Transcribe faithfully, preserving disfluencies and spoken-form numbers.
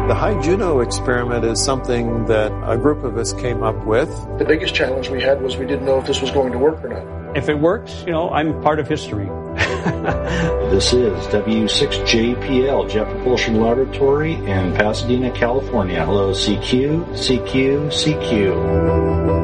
The High Juno experiment is something that a group of us came up with. The biggest challenge we had was we didn't know if this was going to work or not. If it works, you know, I'm part of history. This is W six J P L, Jet Propulsion Laboratory in Pasadena, California. Hello, C Q, C Q, C Q.